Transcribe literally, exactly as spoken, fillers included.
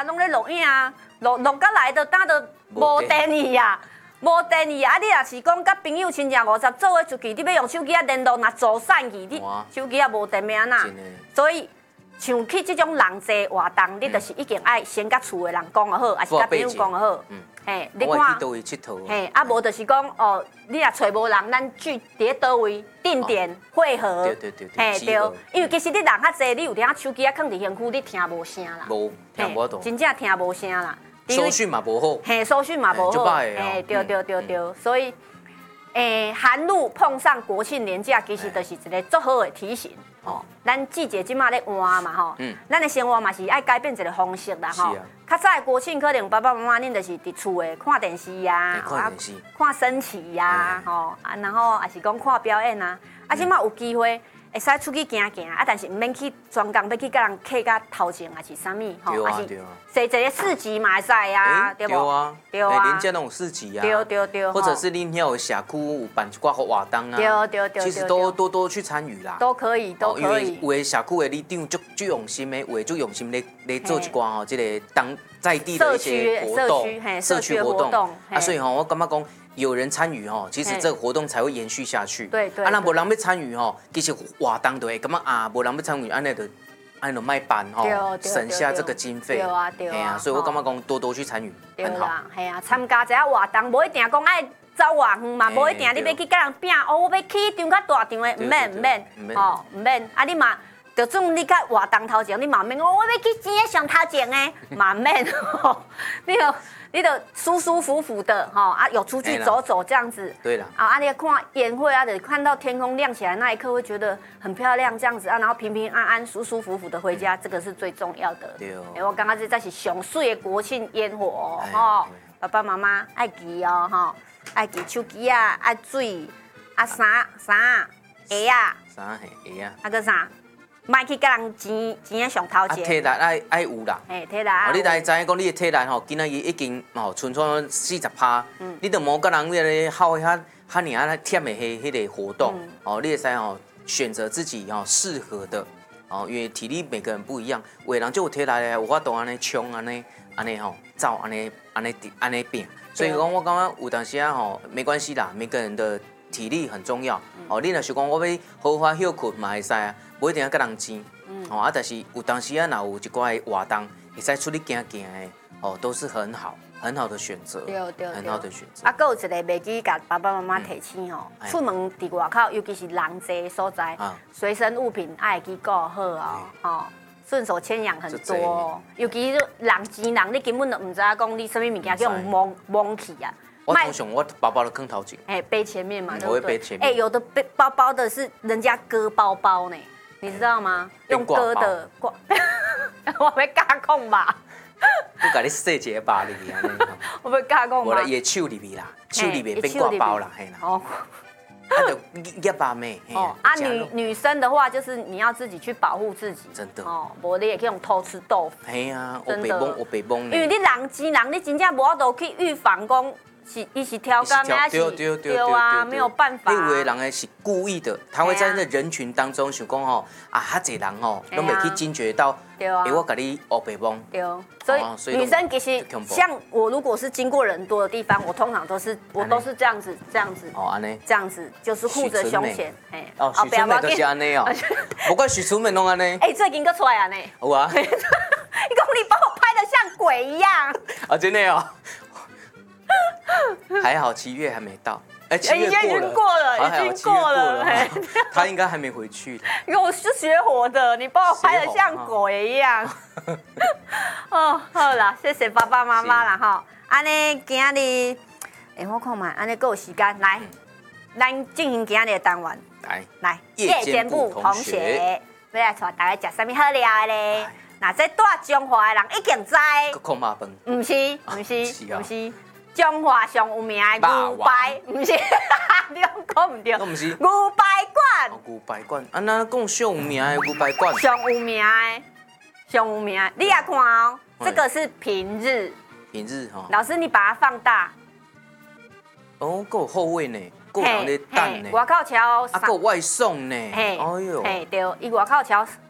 啊，拢咧录影啊，录录到来就打到无电去啊。无电去啊！你若是讲甲朋友亲戚五十做伙出去，你要用手机啊联络，若走散去，你手机啊无电咩呐？所以像去这种人济活动，你就是已经爱先甲厝的人讲就好，还是甲朋友讲就好。嘿，你看，嘿，啊无就是讲哦，你若找无人，咱聚伫倒位定点汇合。 对对对嘿对，因为其实你人较济，你有听手机啊放伫身躯，你听无声啦。 无，听无到。 真正听无声啦。 收讯嘛无好， 嘿，收讯嘛无好，嘿，对对对对，所以，诶，寒露碰上国庆连假，其实就是一个足好的提醒哦。咱季节即马咧换嘛吼，咱的生活嘛是爱改变一个方式啦吼。较早的国庆可能爸爸妈妈恁就是伫厝诶看电视呀， 看电视， 看升旗呀，吼啊，然后也是讲看表演啊，啊，即马有机会。会使出去行行啊，但是唔免去专工要去甲人客甲头前，还是啥物吼，还是坐一个市集嘛会使啊，对不？ 对啊， 对啊， 连街那种市集啊， 对对对， 或者是恁遐有社区有办一寡活动啊， 对对对， 其实都多多去参与啦， 都可以都可以。 有的社区的里长足足用心的，有的足用心咧咧做一寡吼，这个当在地的一些活动， 社区活动啊，所以吼，我感觉讲。有人参与吼，其实这个活动才会延续下去。 对对。 啊，那无人要参与吼，其实活动就会感觉啊，无人要参与，安尼就安尼就卖办吼，省下这个经费。 对啊对啊。 所以我感觉讲多多去参与，很好。 系啊，参加一下活动，无一定讲爱走偌远嘛，无一定你要去甲人拼，哦，我要去场较大场的，唔免唔免，哦，唔免。啊，你嘛，就算你甲活动头前，你嘛免讲，我要去钱上头前的，嘛免。你就。你得舒舒服服的哈啊，有出去走走这样子。 对了。 啊，啊，你看烟会啊，得看到天空亮起来那一刻，会觉得很漂亮这样子啊，然后平平安安、舒舒服服的回家，这个是最重要的。 对哦。 哎，我刚刚这才是上水的国庆烟火哦，爸爸妈妈爱记哦哈，爱记手机啊，爱水啊，衫衫鞋啊， 衫鞋鞋啊， 啊个啥？莫去甲人钱钱上头前。 啊，体力爱爱有啦。 嘿，体力啊。 哦，你大概知影讲你的体力吼，今仔日已经吼剩剩四十趴，你就莫甲人迄个耗遐遐尔啊忝的迄迄个活动，哦，你会使吼选择自己吼适合的，哦，因为体力每个人不一样，有的人就有体力的，有法度安尼冲安尼安尼吼走安尼安尼安尼拼，所以讲我感觉有当时啊吼没关系啦，每个人的体力很重要。哦，你若是讲我要好好休困嘛会使啊。不一定要甲人争，哦啊，但是有当时啊，若有一寡活动，会使出去行行的，哦，都是很好很好的选择， 对对很好的选择。 啊，还有一个袂记甲爸爸妈妈提醒哦，出门伫外口，尤其是人济所在，随身物品爱记顾好哦，哦，顺手牵羊很多哦，尤其是人钱人，你根本就唔知影讲你什么物件叫用蒙蒙去啊。 我通常我包包都放头前， 哎，背前面嘛，对不对？ 哎，有的背包包的是人家割包包呢。你知道吗？用割的挂，我要加控吧。 我甲你细节吧里面安尼。 我要加控吧。 我来也手里面啦，手里面变挂包啦，嘿啦。哦。啊，就夹吧妹。 哦啊，女女生的话，就是你要自己去保护自己。 真的。 哦，无你也可以用偷吃豆腐。 嘿啊，我被蒙，我被蒙。 因为你人钱人，你真正无法度去预防讲。是，伊是挑工，还是对啊，没有办法。 因为人诶是故意的，他会在那人群当中想讲吼啊，遐济人吼，都没去惊觉到，哎，我甲你黑白蒙。 对，所以女生其实像我，如果是经过人多的地方，我通常都是我都是这样子，这样子。 哦，安尼。 这样子就是护着胸前， 哎。哦，许春美就是安尼哦，不管许春美拢安尼。 哎，最近个出来啊呢。 有啊。你讲你把我拍的像鬼一样。 啊，真的哦。还好七月还没到，哎，七月过了，已经过了， 他应该还没回去的。 因为我是学活的，你把我拍的像鬼一样。哦，好啦，谢谢爸爸妈妈啦哈。安尼今日，哎，我看嘛，安尼够有时间来，咱进行今日的单元。 来来，夜间部同学，要来带大家食啥物好料的咧？那这住中华的人一定知。 空麻饭？ 唔是，唔是，唔是。中华上有名的牛排，唔是，你讲唔对， 唔是牛排馆。 牛排馆，啊，那讲上有名的牛排馆。 上有名的，上有名的，你也看哦，这个是平日。 平日哈。 老师，你把它放大。 哦，够有后味呢，够人咧等呢。 外口桥。 啊，够外送呢。哎呦。嘿，对，伊外口桥